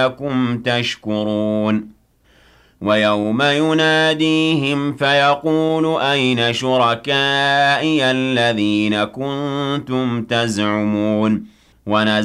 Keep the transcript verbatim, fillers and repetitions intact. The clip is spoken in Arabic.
لَعَلَّكُمْ تَشْكُرُونَ وَيَوْمَ يُنَادِيهِمْ فَيَقُولُ أَيْنَ شُرَكَائِيَ الَّذِينَ كُنتُمْ تَزْعُمُونَ